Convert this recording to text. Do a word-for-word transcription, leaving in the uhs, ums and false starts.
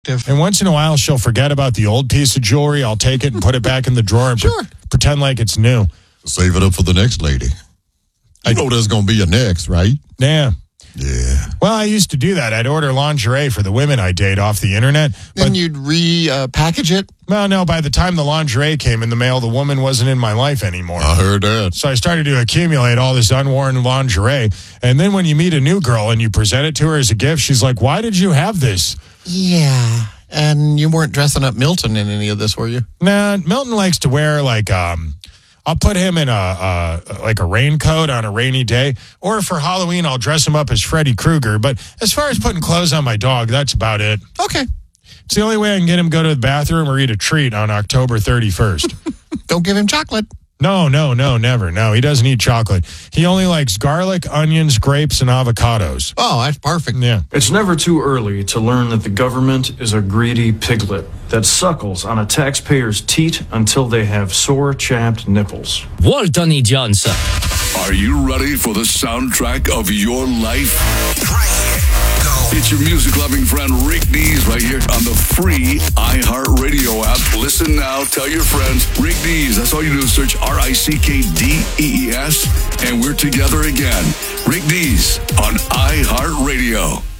And once in a while, she'll forget about the old piece of jewelry. I'll take it and put it back in the drawer and Sure. pre- pretend like it's new. Save it up for the next lady. You know there's going to be a next, right? Yeah. Yeah. Well, I used to do that. I'd order lingerie for the women I date off the internet. Then But, you'd re-package it? well, no, by the time the lingerie came in the mail, the woman wasn't in my life anymore. I heard that. So I started to accumulate all this unworn lingerie. And then when you meet a new girl and you present it to her as a gift, she's like, why did you have this? Yeah. And you weren't dressing up Milton in any of this, were you? Nah, Milton likes to wear like, um, I'll put him in a, uh, like a raincoat on a rainy day. Or for Halloween, I'll dress him up as Freddy Krueger. But as far as putting clothes on my dog, that's about it. Okay. It's the only way I can get him to go to the bathroom or eat a treat on October thirty-first. Don't give him chocolate. No, no, no, never. No, he doesn't eat chocolate. He only likes garlic, onions, grapes, and avocados. Oh, that's perfect. Yeah. It's never too early to learn that the government is a greedy piglet that suckles on a taxpayer's teat until they have sore, chapped nipples. Walton y Johnson. Are you ready for the soundtrack of your life? It's your music-loving friend Rick Dees right here on the free iHeartRadio app. Listen now, tell your friends. Rick Dees, that's all you do is search R I C K D E E S, and we're together again. Rick Dees on iHeartRadio.